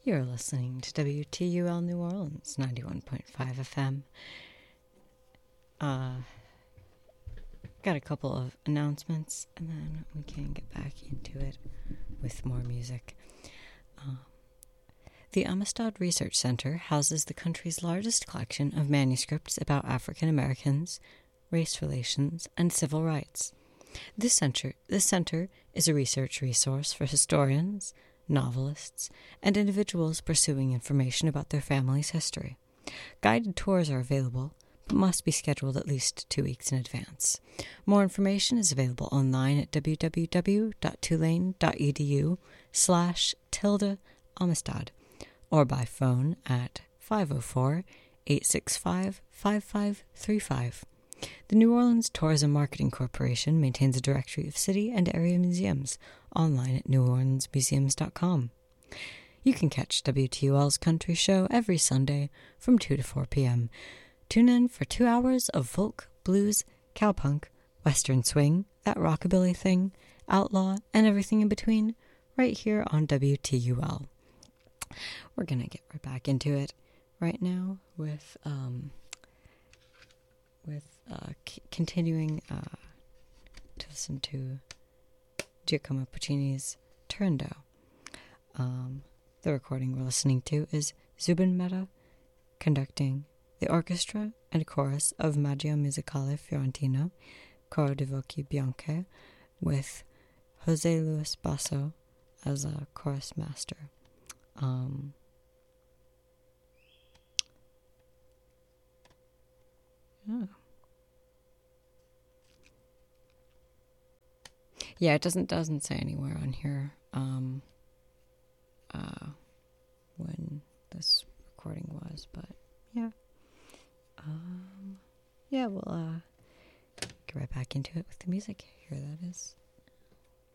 You're listening to WTUL New Orleans, 91.5 FM. Got a couple of announcements, and then we can get back into it with more music. The Amistad Research Center houses the country's largest collection of manuscripts about African Americans, race relations, and civil rights. This center is a research resource for historians, novelists, and individuals pursuing information about their family's history. Guided tours are available, but must be scheduled at least 2 weeks in advance. More information is available online at www.tulane.edu/Amistad or by phone at 504-865-5535. The New Orleans Tourism Marketing Corporation maintains a directory of city and area museums online at neworleansmuseums.com. You can catch WTUL's Country Show every Sunday from 2 to 4 p.m. Tune in for 2 hours of folk, blues, cowpunk, western swing, that rockabilly thing, outlaw, and everything in between right here on WTUL. We're going to get right back into it right now with continuing to listen to Giacomo Puccini's Turandot. The recording we're listening to is Zubin Mehta conducting the orchestra and chorus of Maggio Musicale Fiorentino, Coro di Voci Bianche, with Jose Luis Basso as a chorus master. Yeah, it doesn't say anywhere on here when this recording was, but yeah. We'll get right back into it with the music. Here that is.